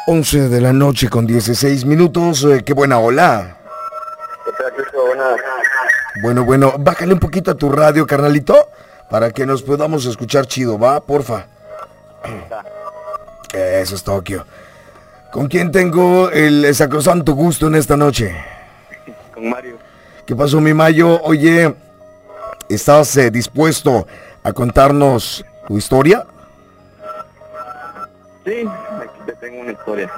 11 de la noche con 16 minutos. Qué buena ola. Bueno, bájale un poquito a tu radio, carnalito, para que nos podamos escuchar chido, ¿va? Porfa. Eso es Tokio. ¿Con quién tengo el sacrosanto gusto en esta noche? Con Mario. ¿Qué pasó, mi Mayo? Oye, ¿estás dispuesto a contarnos tu historia? Sí, aquí te tengo una historia.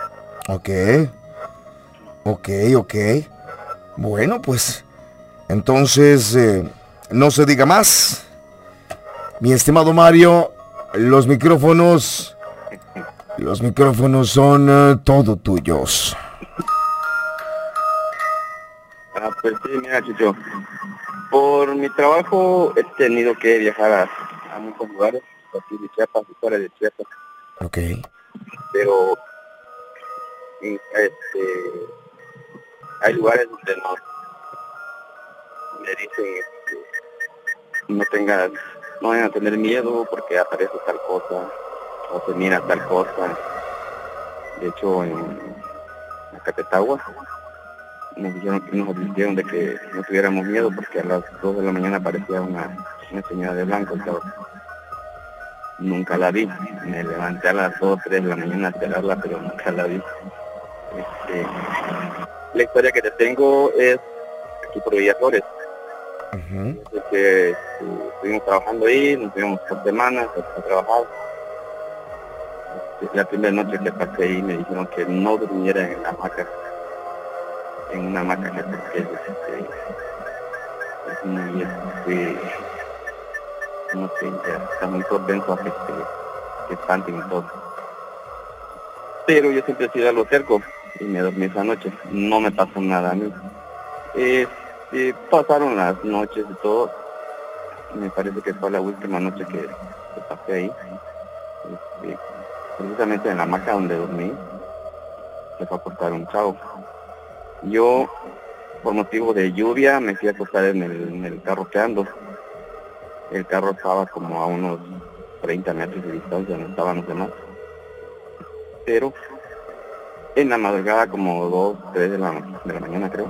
Ok. Bueno, pues, entonces, no se diga más. Mi estimado Mario, los micrófonos son todo tuyos. Pues sí, mira, Chicho. Por mi trabajo he tenido que viajar a muchos lugares, aquí de Chiapas y fuera de Chiapas. Ok. Pero hay lugares donde me dicen no vayan a tener miedo porque aparece tal cosa o se mira tal cosa. De hecho, en Acatetagua nos advirtieron de que no tuviéramos miedo porque a las 2 de la mañana aparecía una señora de blanco. Nunca la vi. Me levanté a las 2 o 3 de la mañana a esperarla, pero nunca la vi. La historia que te tengo es aquí por Villa Flores. Estuvimos trabajando ahí, nos fuimos por semanas a trabajar. La primera noche que pasé ahí me dijeron que no durmiera en una hamaca que es muy, no sé, está muy propenso a que espanten y todo. Pero yo siempre he sido algo terco y me dormí esa noche. No me pasó nada a mí. Pasaron las noches y todo. Me parece que fue la última noche que pasé ahí. Precisamente en la hamaca donde dormí, se fue a acostar un chavo. Yo, por motivo de lluvia, me fui a acostar en el carro que ando. El carro estaba como a unos 30 metros de distancia, no estaban los demás. Pero en la madrugada, como 2, 3 de la mañana, creo,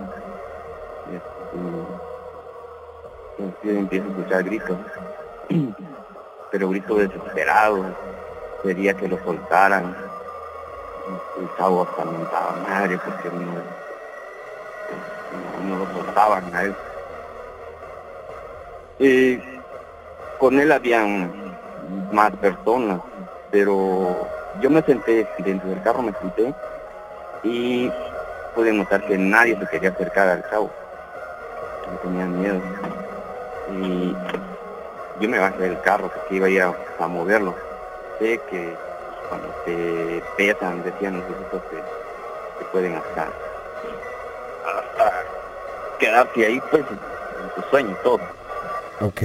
empiezo a escuchar gritos, pero gritos desesperados. Quería que lo soltaran. El chavo hasta mentaba madre porque no lo soltaban a él. Con él habían más personas, pero yo me senté dentro del carro, y pude notar que nadie se quería acercar al chavo. Me tenía miedo. Y yo me bajé del carro porque iba a ir a moverlo. Sé que cuando te pesan, decían los viejitos que pueden hasta quedarte ahí, pues, en tu sueño y todo. Ok.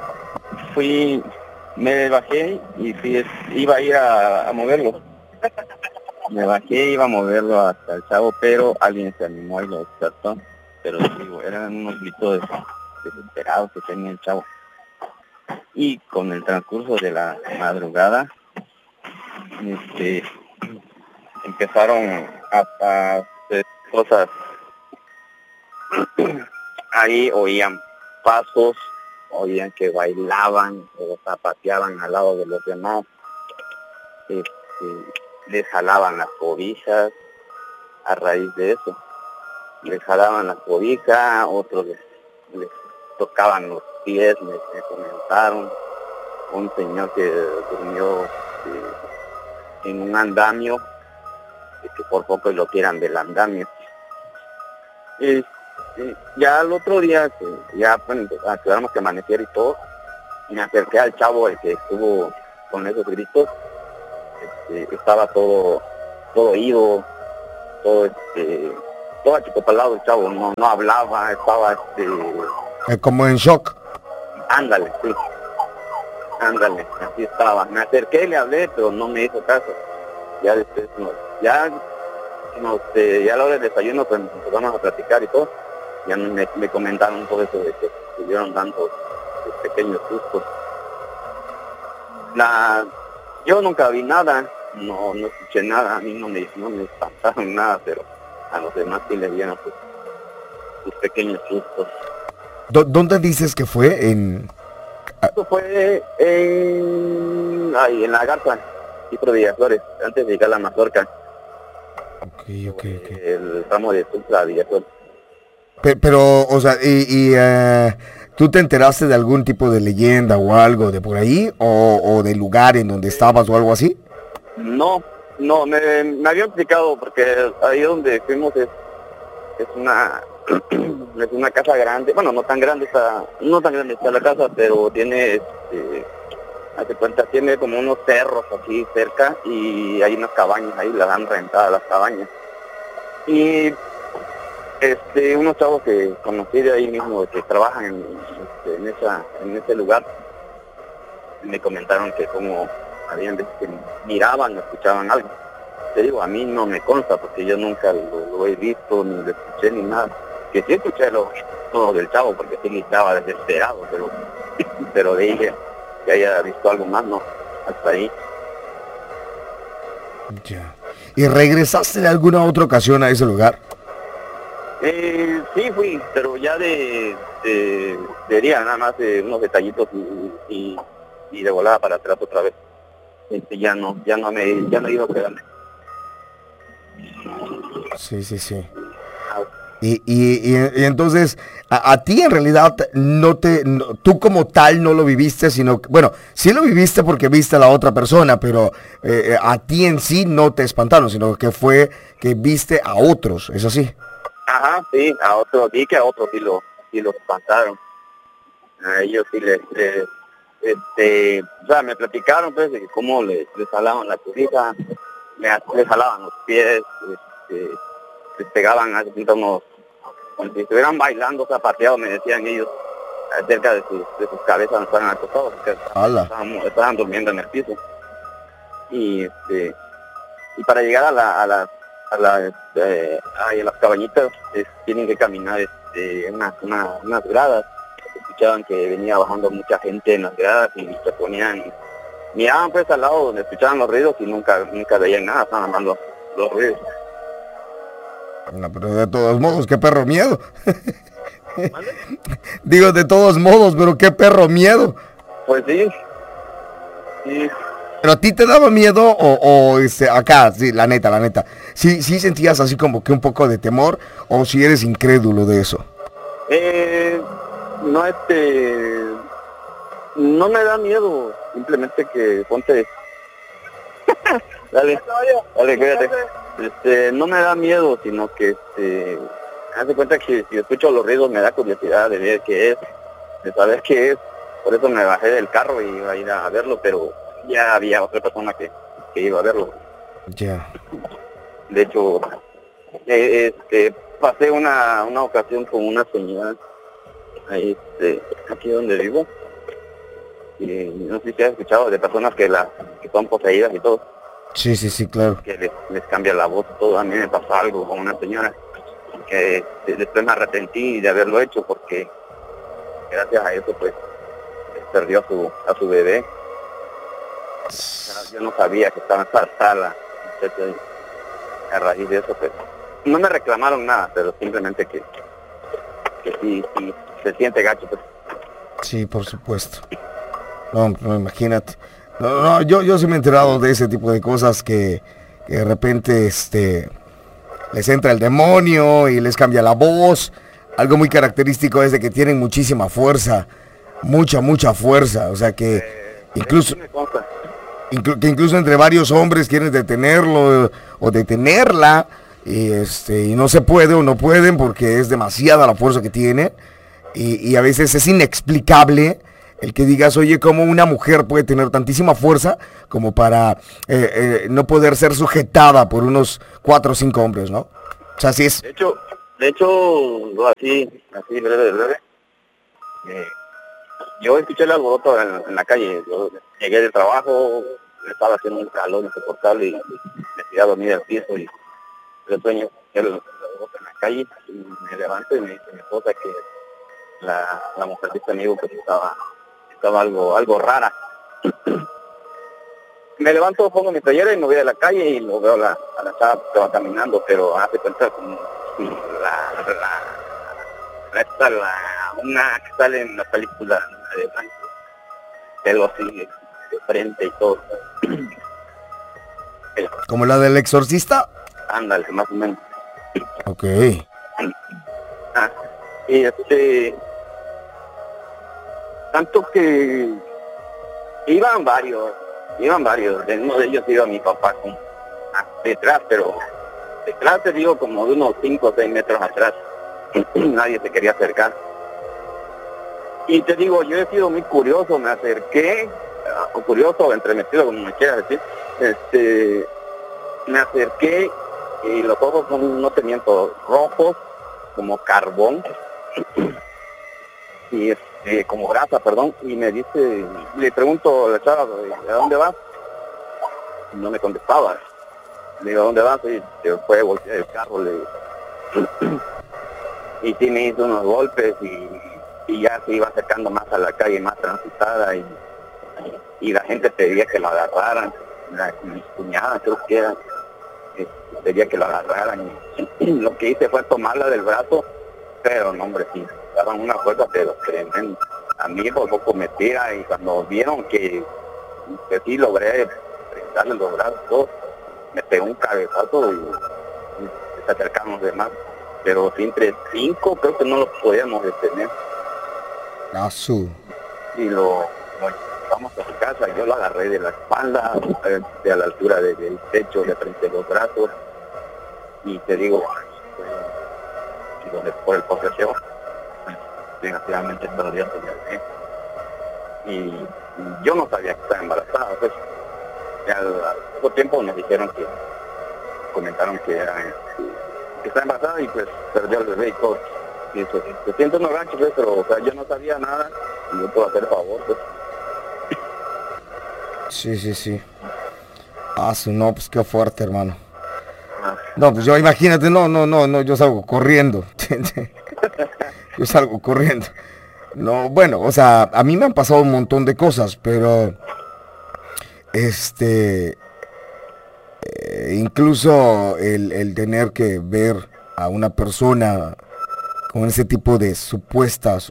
Me bajé y iba a ir a moverlo. Me bajé, iba a moverlo hasta el chavo, pero alguien se animó y lo despertó. Pero digo, eran unos gritos desesperados que tenía el chavo. Y con el transcurso de la madrugada, empezaron a hacer cosas. Ahí oían pasos, oían que bailaban o zapateaban al lado de los demás. Les jalaban las cobijas a raíz de eso. Les jalaban las cobijas, otros les tocaban los pies, me comentaron. Un señor que durmió en un andamio, que por poco lo tiran del andamio. Ya el otro día, quedamos que amanecer y todo, me acerqué al chavo, el que estuvo con esos gritos. Estaba todo ido, todo achicopalado el chavo, no hablaba, estaba como en shock. Ándale, así estaba. Me acerqué y le hablé, pero no me hizo caso. Ya después, ya a la hora del desayuno, pues empezamos a platicar y todo. Ya me comentaron todo eso de que tuvieron tantos pequeños sustos. Yo nunca vi nada, no escuché nada, a mí no me espantaron nada, pero a los demás sí les dieron sus pequeños sustos. ¿Dónde dices que fue? Esto fue en la Garza, Cipro Villaflores, antes de llegar a la Mazorca. Ok. El ramo de Tulsa Villaflores. Pero, o sea, ¿tú te enteraste de algún tipo de leyenda o algo de por ahí? ¿O del lugar en donde estabas o algo así? No, me habían explicado, porque ahí donde fuimos es una es una casa grande, bueno, no tan grande está la casa, pero tiene, hace cuenta, tiene como unos cerros aquí cerca y hay unas cabañas, ahí las han rentado las cabañas. Y unos chavos que conocí de ahí mismo, que trabajan en ese lugar, me comentaron que como habían veces que miraban o escuchaban algo. Te digo, a mí no me consta porque yo nunca lo he visto, ni lo escuché, ni nada. Que sí escuché todo del chavo, porque sí estaba desesperado, pero de ahí que haya visto algo más, no, hasta ahí. Ya. ¿Y regresaste de alguna otra ocasión a ese lugar? Sí fui, pero ya de día, nada más unos detallitos y de volada para atrás otra vez. Ya no he ido a quedarme. Sí. Y entonces, a ti en realidad tú como tal no lo viviste, sino que, bueno, sí lo viviste porque viste a la otra persona, pero a ti en sí no te espantaron, sino que fue que viste a otros, ¿es así? Ajá, sí, vi que a otros sí lo espantaron. A ellos sí o sea, me platicaron pues de cómo les jalaban la cubija, les jalaban los pies, les pegaban así como si estuvieran bailando zapateados, me decían ellos, cerca de sus cabezas donde estaban acostados, porque estaban durmiendo en el piso. Y para llegar a las cabañitas tienen que caminar unas gradas. Escuchaban que venía bajando mucha gente en las gradas y se ponían, miraban pues al lado donde escuchaban los ruidos y nunca veían nada, estaban andando los ruidos. No, pero de todos modos, qué perro miedo. ¿Vale? Digo, de todos modos, pero qué perro miedo. Pues sí. ¿Pero a ti te daba miedo o acá, sí, la neta? ¿Sí sentías así como que un poco de temor o si eres incrédulo de eso? No, no me da miedo, simplemente que ponte... dale, cuídate. No me da miedo, sino que, haz de cuenta que si escucho los ruidos me da curiosidad de ver qué es, de saber qué es. Por eso me bajé del carro y iba a ir a verlo, pero ya había otra persona que iba a verlo. Ya. De hecho, pasé una ocasión con una señora ahí, aquí donde vivo, y no sé si has escuchado de personas que son poseídas y todo. Sí, claro. Que les cambia la voz y todo. A mí me pasó algo con una señora que después me arrepentí de haberlo hecho porque gracias a eso pues perdió a su bebé. Yo no sabía que estaba embarazada la muchacha y a raíz de eso pues no me reclamaron nada, pero simplemente que sí se siente gacho pues. Sí, por supuesto. No, imagínate. No, yo sí me he enterado de ese tipo de cosas que de repente les entra el demonio y les cambia la voz. Algo muy característico es de que tienen muchísima fuerza, mucha fuerza, o sea que incluso entre varios hombres quieren detenerlo o detenerla y no se puede o no pueden porque es demasiada la fuerza que tiene y a veces es inexplicable el que digas, oye, ¿cómo una mujer puede tener tantísima fuerza como para no poder ser sujetada por unos 4 o 5 hombres, ¿no? O sea, así es. De hecho, así breve. Yo escuché el alboroto en la calle. Yo llegué del trabajo, estaba haciendo un calor insoportable y me fui a dormir al piso y el sueño, el alboroto en la calle, y me levanto y me dice mi esposa que la mujer de este amigo pues estaba algo rara. me levanto, pongo mi playera y me voy a la calle y lo veo a la chava que va caminando, pero hace cuenta como una que sale en la película de blanco, pelo así de frente y todo. ¿Como la del exorcista? Ándale, más o menos. Ok. Y tanto que iban varios, de uno de ellos iba mi papá detrás, pero detrás te digo como de unos 5 o 6 metros atrás. Nadie se quería acercar. Y te digo, yo he sido muy curioso, me acerqué, o curioso, o entremetido, como me quieras decir, me acerqué y los ojos son, no te miento, rojos, como carbón, y como grasa, perdón, y me dice, le pregunto a la chava, ¿a dónde vas? No me contestaba. Le digo, ¿a dónde vas? Y se fue a voltear el carro, le digo. Y sí me hizo unos golpes y ya se iba acercando más a la calle, más transitada, y la gente pedía que lo agarraran, mis cuñadas creo que era, pedía que lo agarraran, y lo que hice fue tomarla del brazo, pero no, hombre, sí, daban una fuerza, pero tremendo. A mí por poco me tira, y cuando vieron que sí logré darle los brazos, me pegó un cabezazo y se acercamos de más. Pero si entre 5 creo que no lo podíamos detener. Y lo llevamos a su casa, yo lo agarré de la espalda, a la altura del techo, de frente de los brazos, y te digo, por el posesión, desgraciadamente todavía tenía. Y yo no sabía que estaba embarazada, pues al poco tiempo nos dijeron comentaron que está embarazada y pues perdió el bebé y todo. Y eso, se siente unos ranchos, pues, pero o sea, yo no sabía nada y yo puedo hacer favor, pues. Sí. No, pues qué fuerte, hermano. No, pues yo imagínate, no, yo salgo corriendo. Yo salgo corriendo. No, bueno, o sea, a mí me han pasado un montón de cosas, pero incluso el tener que ver a una persona con ese tipo de supuestas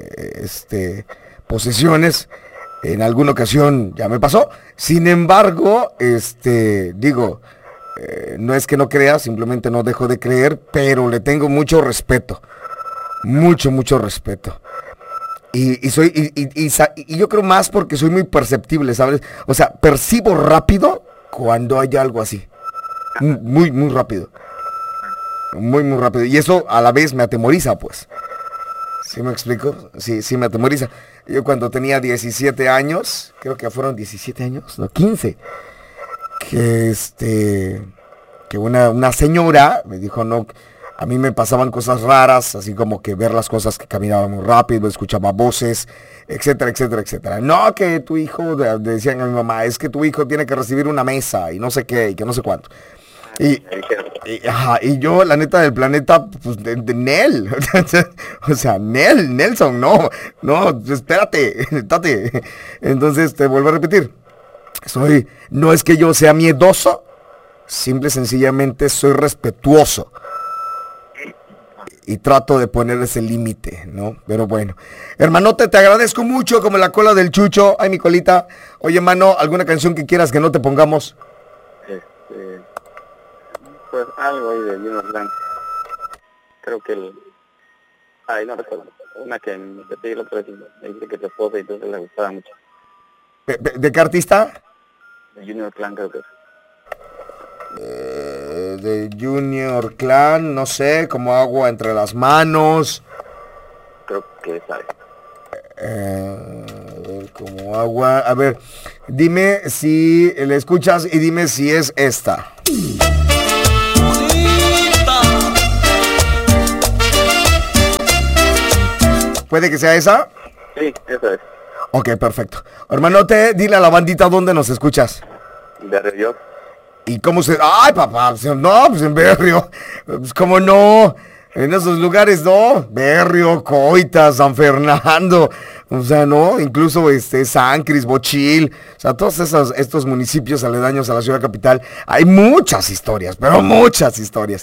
posesiones, en alguna ocasión ya me pasó. Sin embargo, digo, no es que no crea, simplemente no dejo de creer, pero le tengo mucho respeto, mucho respeto. Y yo creo más porque soy muy perceptible, ¿sabes? O sea, percibo rápido cuando hay algo así. Muy rápido. Muy rápido. Y eso a la vez me atemoriza, pues. ¿Sí me explico? Sí me atemoriza. Yo cuando tenía 17 años, creo que fueron 17 años, no, 15, que una señora me dijo, no, a mí me pasaban cosas raras, así como que ver las cosas que caminaban muy rápido, escuchaba voces, etcétera. No, que tu hijo, decían a mi mamá, es que tu hijo tiene que recibir una mesa y no sé qué, y que no sé cuánto. Y yo, la neta del planeta, pues de Nel. O sea, Nelson, no, espérate. Entonces, te vuelvo a repetir. No es que yo sea miedoso, simple y sencillamente soy respetuoso. Y trato de poner ese límite, ¿no? Pero bueno. Hermanote, te agradezco mucho, como la cola del Chucho. Ay, mi colita. Oye, hermano, ¿alguna canción que quieras que no te pongamos? Pues algo ahí de Junior Clan. Creo que no recuerdo. Una que me pedí la otra vez, me dice que tu esposa y entonces le gustaba mucho. ¿De qué artista? De Junior Clan, creo que es. De Junior Clan, no sé, como agua entre las manos. Creo que sabe. Como agua. A ver, dime si le escuchas y dime si es esta. ¿Puede que sea esa? Sí, esa es. Ok, perfecto. Hermanote, dile a la bandita dónde nos escuchas. De Río. ¿Y cómo se...? ¡Ay, papá! No, pues en Berrio. Pues cómo no. En esos lugares, no, Berrio, Coita, San Fernando, o sea, no, incluso San Cris, Bochil, o sea, todos estos municipios aledaños a la ciudad capital, hay muchas historias, pero muchas historias.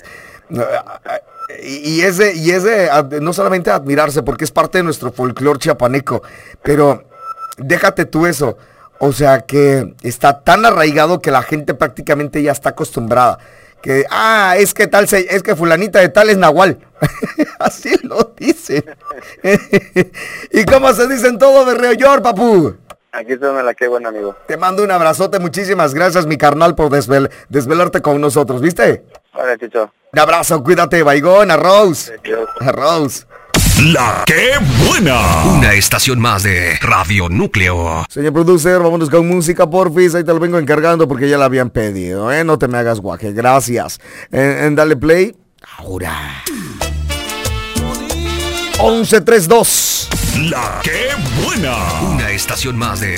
Y es de no solamente admirarse, porque es parte de nuestro folclore chiapaneco, pero déjate tú eso, o sea, que está tan arraigado que la gente prácticamente ya está acostumbrada. Que, es que fulanita de tal es Nahual. Así lo dicen. ¿Y cómo se dicen todo, Berreo York, papu? Aquí suena la que buen amigo. Te mando un abrazote, muchísimas gracias, mi carnal, por desvelarte con nosotros, ¿viste? Hola, Chicho. Un abrazo, cuídate, baigón, arroz. Arroz. La que buena. Una estación más de Radio Núcleo. Señor producer, vámonos con música, porfis. Ahí te lo vengo encargando porque ya la habían pedido, ¿eh? No te me hagas guaje, gracias. Dale play. Ahora. 1132. La que buena. Una estación más de